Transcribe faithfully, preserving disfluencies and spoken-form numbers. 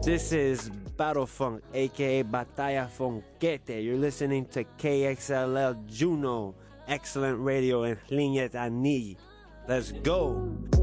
This is Battle Funk, aka Batalla Funkete. You're listening to K X L L Juno, excellent radio in Linyet Ani. Let's go!